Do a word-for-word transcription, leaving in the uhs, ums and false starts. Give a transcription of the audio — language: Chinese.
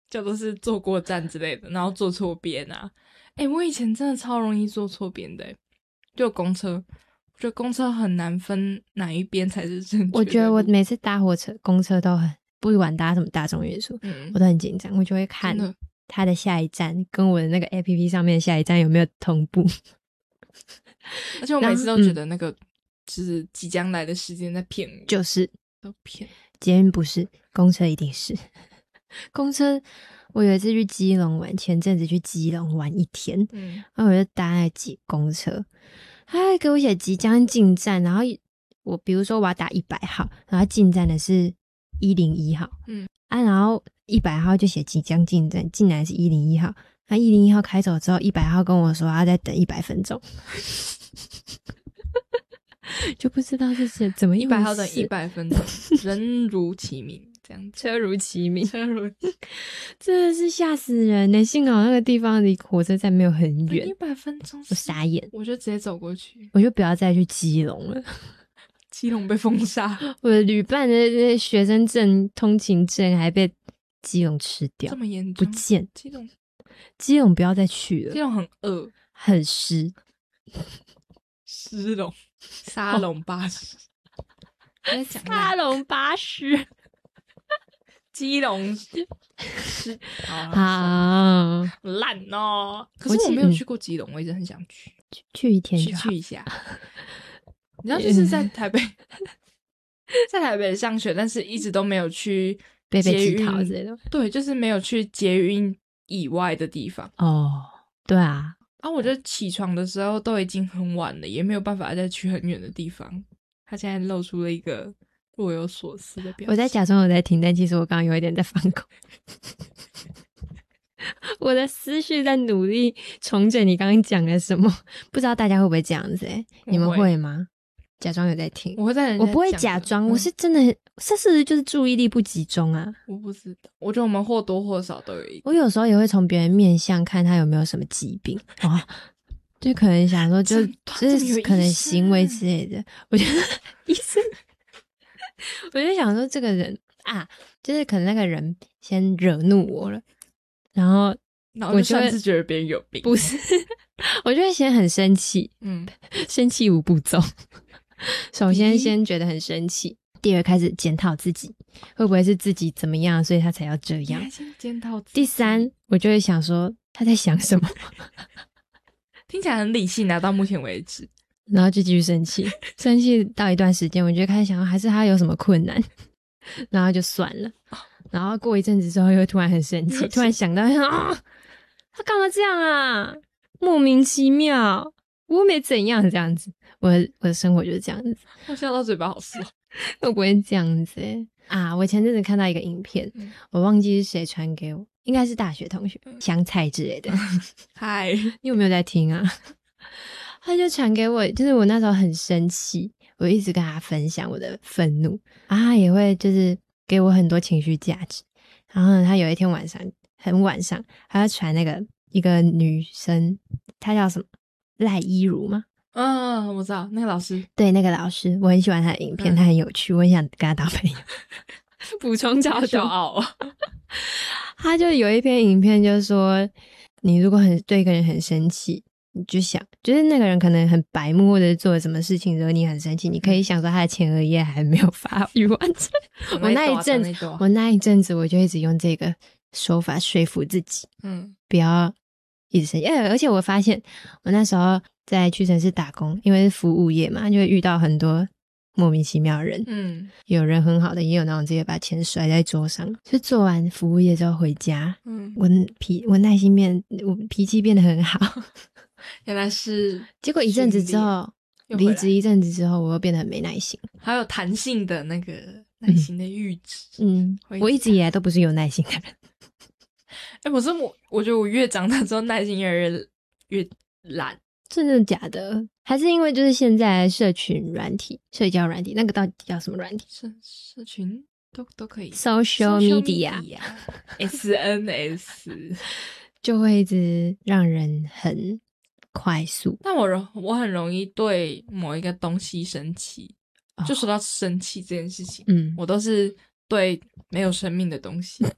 叫做是坐过站之类的，然后坐错边啊。诶、欸、我以前真的超容易坐错边的、欸、就公车，我觉得公车很难分哪一边才是正确的。 我觉得我每次搭火车公车都很，不管搭什么大众运输、嗯、我都很紧张，我就会看它的下一站跟我的那个 A P P 上面的下一站有没有同步。 而且我每次都觉得那个就是即将来的时间在骗我， 就是都骗。 捷运不是，公车一定是。公车我有一次去基隆玩，前阵子去基隆玩一天，嗯，然后我就搭那挤公车，他还给我写即将进站，然后我比如说我要打一百号，然后进站的是一零一号，嗯啊，然后一百号就写即将进站，进来是一零一号，那一零一号开走之后，一百号跟我说他在等一百分钟。就不知道是怎么一百号等一百分钟，人如其名，这样车如其名， 车如真的是吓死人呢！幸好那个地方离火车站没有很远， 一百分钟， 我傻眼， 我就直接走过去， 我就不要再去基隆了。 基隆被封杀， 我的旅伴的学生证、通勤证还被基隆吃掉， 这么严重？ 不见基隆， 基隆不要再去了， 基隆很饿， 很湿， 湿隆。沙龙巴士， 哦、沙龙巴士， 基隆是好烂哦。可是我没有去过基隆，我一直很想去， 去去一天就好， 去一下。你知道，就是在台北，在台北上学，但是一直都没有去被被乞讨之类的。 对，就是没有去捷运以外的地方。 哦，对啊。 啊，我觉得起床的时候都已经很晚了，也没有办法再去很远的地方。他现在露出了一个若有所思的表情。 我在假装我在听，但其实我刚刚有一点在放空。我的思绪在努力重整你刚刚讲了什么，不知道大家会不会这样子欸？你们会吗？假装有在听， 我会在人家我不会假装、嗯，我是真的，这事实就是注意力不集中啊。 我不知道，我觉得我们或多或少都有一个。 我有时候也会从别人面相看他有没有什么疾病哦，就可能想说就，就是可能行为之类的。我觉得医生，我就想说这个人啊，就是可能那个人先惹怒我了，然后然后就擅自觉得别人有病， 不是，我就会先很生气，嗯，生气五步骤。首先先觉得很生气，第二开始检讨自己会不会是自己怎么样所以他才要这样， 先检讨自己。 第三我就会想说他在想什么。 听起来很理性啊，到目前为止。 然后就继续生气，生气到一段时间我就开始想还是他有什么困难，然后就算了，然后过一阵子之后又突然很生气，突然想到啊，他干嘛这样啊，莫名其妙，我没怎样这样子，我的我的生活就是这样子。 我笑到嘴巴好酸。 我不会这样子欸啊！我前阵子看到一个影片，嗯、我忘记是谁传给我，应该是大学同学，香菜之类的。 嗨， 你有没有在听啊？他就传给我，就是我那时候很生气，我一直跟他分享我的愤怒，啊，他也会就是给我很多情绪价值。然后呢，他有一天晚上很晚上，他就传那个一个女生，她叫什么赖依如吗？ 嗯，我知道那个老师， 对，那个老师，我很喜欢他的影片，嗯、他很有趣，我很想跟他当朋友。补充角度， 骄傲。 他就有一篇影片，就是说，你如果很对一个人很生气，你就想，就是那个人可能很白目，或者做了什么事情惹你很生气，你可以想说他的前额叶还没有发育完成。我那一阵子，我那一阵子，我就一直用这个手法说服自己，嗯，不要一直生气。而且我发现，我那时候在屈臣氏打工，因为是服务业嘛，就会遇到很多莫名其妙的人，嗯，有人很好的，也有那种直接把钱甩在桌上。就做完服务业之后回家，嗯，我脾我耐心变，我脾气变得很好。 原来是， 结果一阵子之后，离职一阵子之后，我又变得很没耐心， 还有弹性的那个耐心的阈值。 嗯，我一直以来都不是有耐心的人。 哎、欸，我是我，我觉得我越长大之后耐心越来越越懒。 真的假的？还是因为就是现在社群软体、社交软体，那个到底叫什么软体？ 社社群都都可以 ，social media、S N S 就会一直让人很快速。 但我容我很容易对某一个东西生气，就说到生气这件事情，嗯，我都是对没有生命的东西，